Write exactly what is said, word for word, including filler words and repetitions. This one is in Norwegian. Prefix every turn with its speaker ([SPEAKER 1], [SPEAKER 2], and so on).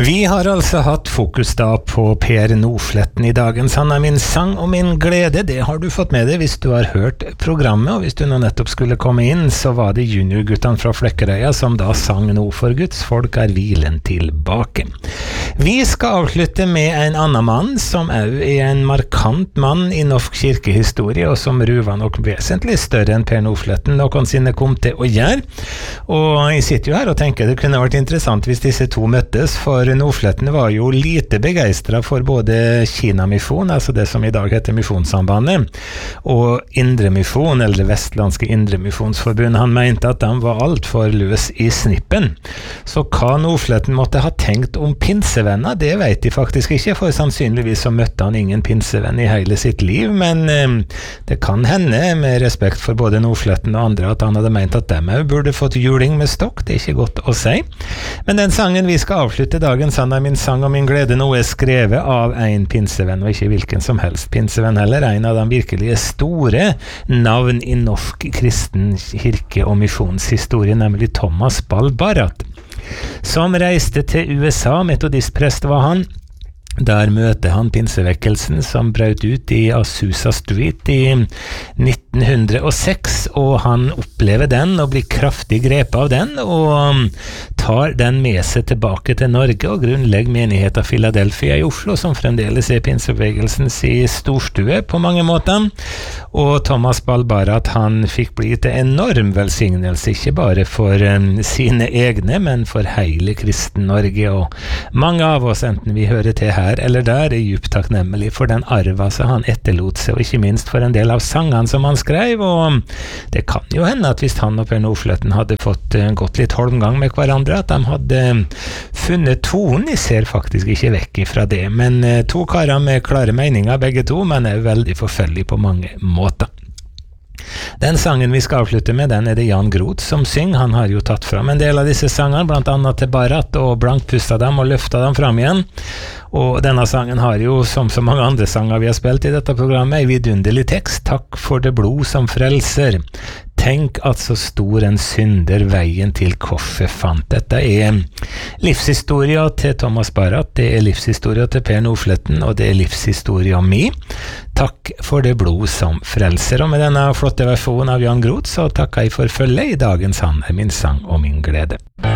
[SPEAKER 1] Vi har altså hatt fokus da på Per Nordfletten i dagens Han er min sang og min glede. Det har du fått med deg hvis du har hørt programmet, og hvis du nå nettopp skulle komme inn, så var det juniorguttene fra Flekkerøya som da sang nå for Guds folk er hvilen tilbake. Vi skal avslutte med en annen mann som er en markant mann i norsk kirkehistorie, og som ruver nok vesentlig større enn Per Nordfletten noensinne kom til å gjøre. Og jeg sitter jo her og tenker det kunne vært interessant hvis disse to møttes, for Nordfletten var jo lite begeistret for både Kina-misjon, altså det som i dag heter Misjonssambandet, og Indremisjon, eller det vestlandske Indremisjonsforbundet. Han mente at de var alt for løs i snippen. Så hva Nordfletten måtte ha tenkt om pinsevenner, det vet de faktisk ikke, for sannsynligvis så møtte han ingen pinsevenn i hele sitt liv, men eh, det kan hende, med respekt for både Nordfletten og andre, at han hadde ment at de burde fått juling med stokk. Det er ikke godt å si. Men den sangen vi skal avslutte dagens Han er min sang og min glede nå er skrevet av en pinsevenn, og ikke hvilken som helst pinsevenn heller, en av de virkelige store navn i norsk kristen kirke- og misjonshistorie, nemlig Thomas Ball Barratt, som reiste til U S A, metodistprest var han. Der møter han pinsevekkelsen som brøt ut i Azusa Street i nitten hundre og seks, og han opplever den og blir kraftig grepet av den, og tar den med seg tilbake til Norge og grunnlegger menigheten Philadelphia i Oslo, som fremdeles er pinsevekelsens i storstue på mange måter. Og Thomas Ball Barratt, han fikk bli til enorm velsignelse, ikke bare for um, sine egne, men for hele kristen Norge, og mange av oss, enten vi hører til her eller der, er djupt takknemlig for den arva som han etterlot seg, og ikke minst for en del av sangene som han skrev. Og det kan jo hende at hvis han og Per Nordfletten hadde fått uh, gått litt holmgang med hverandre, at de hadde funnet tonen. Jeg ser faktisk ikke vekk ifra det, men uh, to karer med klare meninger begge to, men er veldig forfølgelige på mange måter. Den sangen vi skal avslutte med, den er det Jan Groth som synger. Han har jo tatt fram en del av disse sangene, blant annet til Barratt, og blankpustet dem og løftet dem fram igjen. Og denne sangen har jo, som så mange andre sanger vi har spilt i dette programmet, en vidunderlig tekst. Takk for det blod som frelser. Tenk at så stor en synder veien til korset fant. Dette er livshistoria til Thomas Barratt, det er livshistoria til Per Nordfletten, og det er livshistoria mi. Takk for det blod som frelser. Og med denne flotte versjonen av Jan Groth, så takker jeg for følge i dagens Han er min sang og min glede.